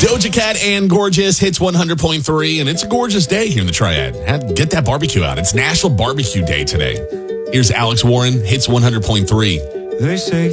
Doja Cat and Gorgeous hits 100.3, and it's a gorgeous day here in the Triad. Get that barbecue out. It's National Barbecue Day today. Here's Alex Warren, hits 100.3. They say